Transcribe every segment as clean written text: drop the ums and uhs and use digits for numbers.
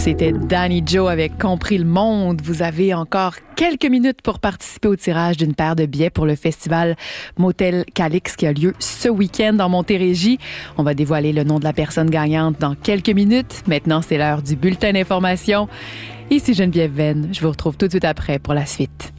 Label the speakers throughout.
Speaker 1: C'était Danny Joe avec Compris le monde. Vous avez encore quelques minutes pour participer au tirage d'une paire de billets pour le festival Motel Calix qui a lieu ce week-end dans Montérégie. On va dévoiler le nom de la personne gagnante dans quelques minutes. Maintenant, c'est l'heure du bulletin d'information. Ici Geneviève Venn. Je vous retrouve tout de suite après pour la suite.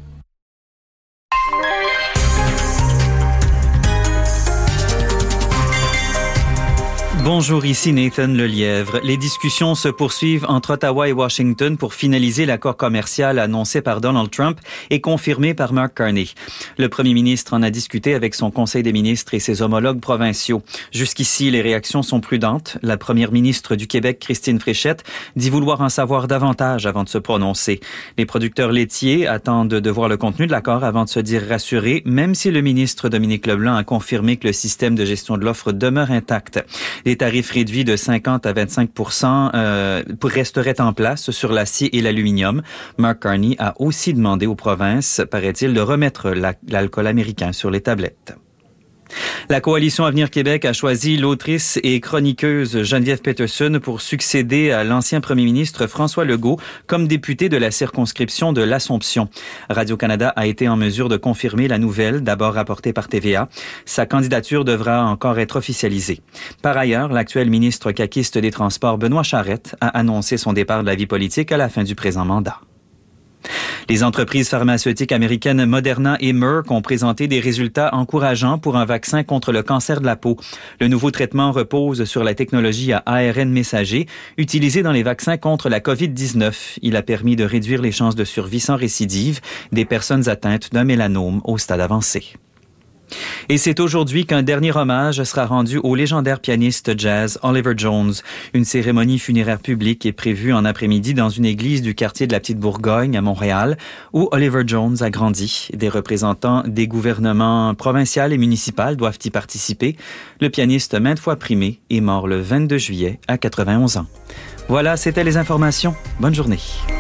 Speaker 2: Bonjour, ici Nathan Lelièvre. Les discussions se poursuivent entre Ottawa et Washington pour finaliser l'accord commercial annoncé par Donald Trump et confirmé par Mark Carney. Le premier ministre en a discuté avec son conseil des ministres et ses homologues provinciaux. Jusqu'ici, les réactions sont prudentes. La première ministre du Québec, Christine Fréchette, dit vouloir en savoir davantage avant de se prononcer. Les producteurs laitiers attendent de voir le contenu de l'accord avant de se dire rassurés, même si le ministre Dominique Leblanc a confirmé que le système de gestion de l'offre demeure intact. Les tarifs réduits de 50 à 25% resteraient en place sur l'acier et l'aluminium. Mark Carney a aussi demandé aux provinces, paraît-il, de remettre l'alcool américain sur les tablettes. La Coalition Avenir Québec a choisi l'autrice et chroniqueuse Geneviève Peterson pour succéder à l'ancien premier ministre François Legault comme député de la circonscription de l'Assomption. Radio-Canada a été en mesure de confirmer la nouvelle, d'abord rapportée par TVA. Sa candidature devra encore être officialisée. Par ailleurs, l'actuel ministre caquiste des Transports, Benoît Charette, a annoncé son départ de la vie politique à la fin du présent mandat. Les entreprises pharmaceutiques américaines Moderna et Merck ont présenté des résultats encourageants pour un vaccin contre le cancer de la peau. Le nouveau traitement repose sur la technologie à ARN messager utilisée dans les vaccins contre la COVID-19. Il a permis de réduire les chances de survie sans récidive des personnes atteintes d'un mélanome au stade avancé. Et c'est aujourd'hui qu'un dernier hommage sera rendu au légendaire pianiste jazz Oliver Jones. Une cérémonie funéraire publique est prévue en après-midi dans une église du quartier de la Petite-Bourgogne à Montréal, où Oliver Jones a grandi. Des représentants des gouvernements provincial et municipal doivent y participer. Le pianiste maintes fois primé est mort le 22 juillet à 91 ans. Voilà, c'était les informations. Bonne journée.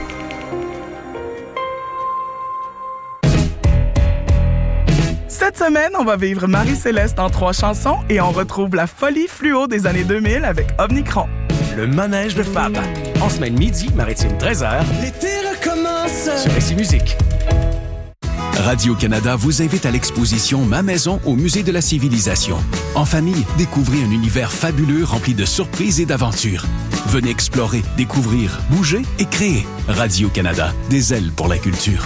Speaker 3: Cette semaine, on va vivre Marie-Céleste en 3 chansons et on retrouve la folie fluo des années 2000 avec Omnicron.
Speaker 4: Le manège de Fab. En semaine midi, maritime 13h.
Speaker 5: L'été recommence.
Speaker 4: Sur Ici Musique.
Speaker 6: Radio-Canada vous invite à l'exposition Ma maison au Musée de la Civilisation. En famille, découvrez un univers fabuleux rempli de surprises et d'aventures. Venez explorer, découvrir, bouger et créer. Radio-Canada, des ailes pour la culture.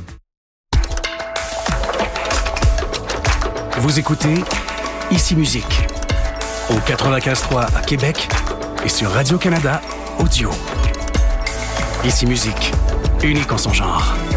Speaker 4: Vous écoutez Ici Musique au 95.3 à Québec et sur Radio-Canada Audio. Ici Musique, unique en son genre.